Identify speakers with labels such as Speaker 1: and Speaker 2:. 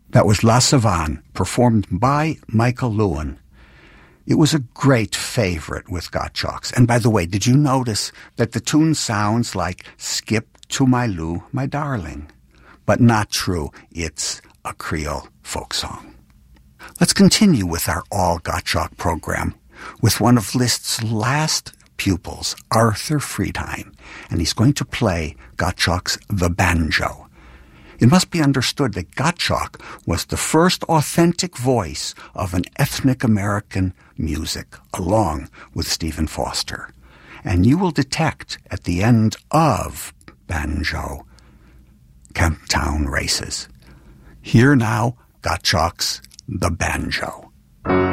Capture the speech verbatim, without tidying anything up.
Speaker 1: That was La Savane, performed by Michael Lewin. It was a great favorite with Gottschalks. And by the way, did you notice that the tune sounds like Skip to My Lou, My Darling? But not true. It's a Creole folk song. Let's continue with our all Gottschalk program with one of Liszt's last pupils, Arthur Friedheim, and he's going to play Gottschalk's The Banjo. It must be understood that Gottschalk was the first authentic voice of an ethnic American music, along with Stephen Foster. And you will detect at the end of Banjo, Camptown Races. Here now, Gottschalk's The Banjo.